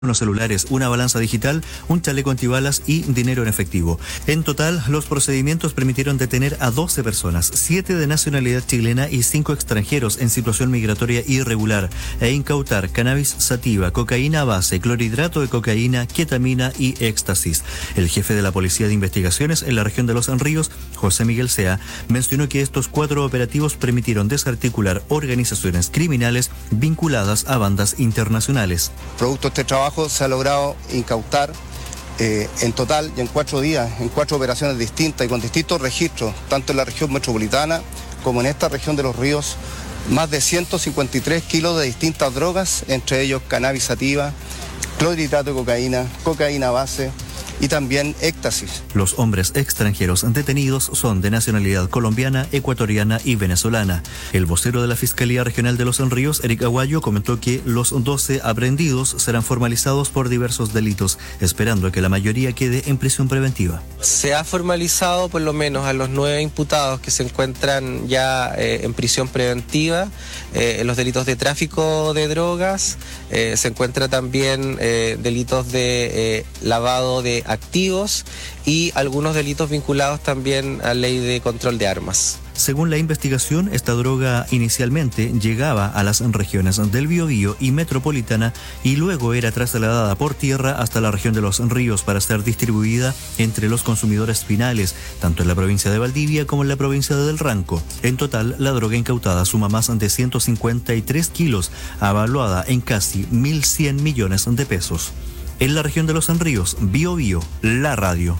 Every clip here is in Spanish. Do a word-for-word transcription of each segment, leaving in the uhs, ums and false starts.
unos celulares, una balanza digital, un chaleco antibalas y dinero en efectivo. En total, los procedimientos permitieron detener a doce personas, siete de nacionalidad chilena y cinco extranjeros en situación migratoria irregular, e incautar cannabis sativa, cocaína base, clorhidrato de cocaína, ketamina y éxtasis. El jefe de la Policía de Investigaciones en la región de Los Ríos, José Miguel Sea, mencionó que estos cuatro operativos permitieron desarticular organizaciones criminales vinculadas a bandas internacionales. Producto de este trabajo se ha logrado incautar eh, en total y en cuatro días, en cuatro operaciones distintas y con distintos registros, tanto en la región metropolitana como en esta región de Los Ríos, más de ciento cincuenta y tres kilos de distintas drogas, entre ellos cannabis sativa, clorhidrato de cocaína, cocaína base y también éxtasis. Los hombres extranjeros detenidos son de nacionalidad colombiana, ecuatoriana y venezolana. El vocero de la Fiscalía Regional de Los Ríos, Eric Aguayo, comentó que los doce aprehendidos serán formalizados por diversos delitos, esperando que la mayoría quede en prisión preventiva. Se ha formalizado por lo menos a los nueve imputados que se encuentran ya eh, en prisión preventiva, eh, en los delitos de tráfico de drogas, eh, se encuentra también eh, delitos de eh, lavado de activos y algunos delitos vinculados también a ley de control de armas. Según la investigación, esta droga inicialmente llegaba a las regiones del Biobío y Metropolitana y luego era trasladada por tierra hasta la región de Los Ríos para ser distribuida entre los consumidores finales, tanto en la provincia de Valdivia como en la provincia de Del Ranco. En total, la droga incautada suma más de ciento cincuenta y tres kilos, avaluada en casi mil cien millones de pesos. En la región de Los Ríos, Biobío, la radio.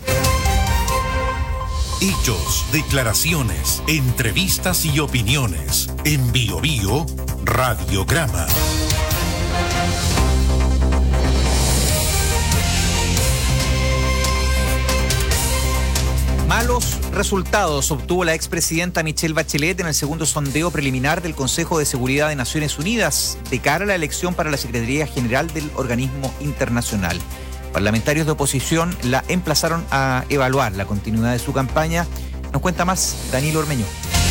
Hechos, declaraciones, entrevistas y opiniones. En Biobío, Radiograma. Malos resultados obtuvo la expresidenta Michelle Bachelet en el segundo sondeo preliminar del Consejo de Seguridad de Naciones Unidas de cara a la elección para la Secretaría General del organismo internacional. Parlamentarios de oposición la emplazaron a evaluar la continuidad de su campaña. Nos cuenta más Danilo Ormeño.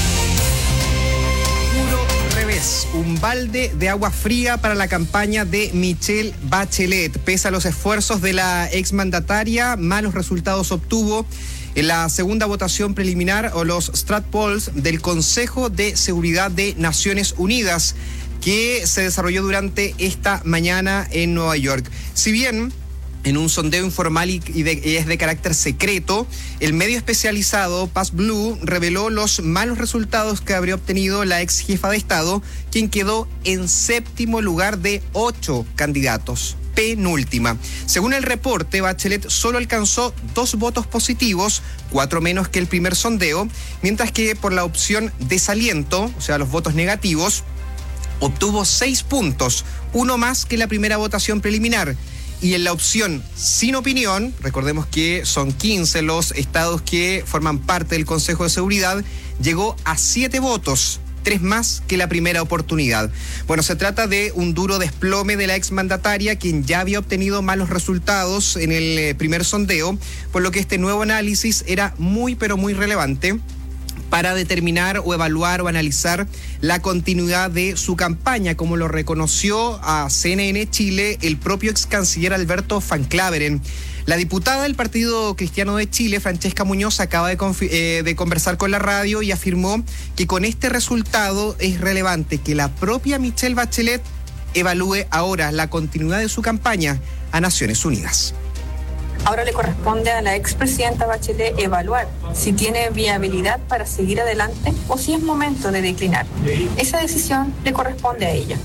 Puro revés, un balde de agua fría para la campaña de Michelle Bachelet. Pese a los esfuerzos de la exmandataria, malos resultados obtuvo en la segunda votación preliminar o los Strat Polls del Consejo de Seguridad de Naciones Unidas, que se desarrolló durante esta mañana en Nueva York. Si bien en un sondeo informal y, de, y es de carácter secreto, el medio especializado Pass Blue reveló los malos resultados que habría obtenido la ex jefa de Estado, quien quedó en séptimo lugar de ocho candidatos. Penúltima. Según el reporte, Bachelet solo alcanzó dos votos positivos, cuatro menos que el primer sondeo, mientras que por la opción desaliento, o sea, los votos negativos, obtuvo seis puntos, uno más que la primera votación preliminar. Y en la opción sin opinión, recordemos que son quince los estados que forman parte del Consejo de Seguridad, llegó a siete votos, tres más que la primera oportunidad. Bueno, se trata de un duro desplome de la exmandataria, quien ya había obtenido malos resultados en el primer sondeo, por lo que este nuevo análisis era muy pero muy relevante para determinar o evaluar o analizar la continuidad de su campaña, como lo reconoció a C N N Chile el propio ex canciller Alberto Van Claveren. La diputada del Partido Cristiano de Chile, Francesca Muñoz, acaba de, confi- eh, de conversar con la radio y afirmó que con este resultado es relevante que la propia Michelle Bachelet evalúe ahora la continuidad de su campaña a Naciones Unidas. Ahora le corresponde a la expresidenta Bachelet evaluar si tiene viabilidad para seguir adelante o si es momento de declinar. Esa decisión le corresponde a ella.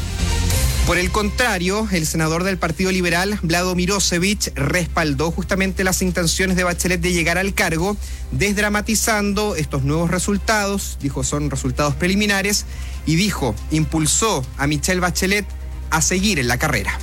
Por el contrario, el senador del Partido Liberal, Vlado Mirosevich, respaldó justamente las intenciones de Bachelet de llegar al cargo, desdramatizando estos nuevos resultados, dijo son resultados preliminares, y dijo, impulsó a Michelle Bachelet a seguir en la carrera.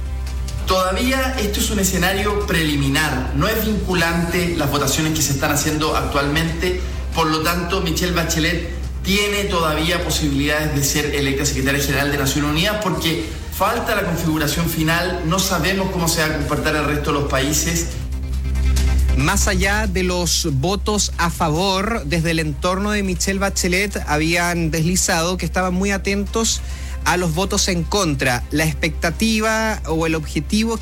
Todavía esto es un escenario preliminar, no es vinculante las votaciones que se están haciendo actualmente, por lo tanto Michelle Bachelet tiene todavía posibilidades de ser electa secretaria general de Naciones Unidas porque falta la configuración final, no sabemos cómo se va a comportar el resto de los países. Más allá de los votos a favor, desde el entorno de Michelle Bachelet habían deslizado que estaban muy atentos a los votos en contra. La expectativa o el objetivo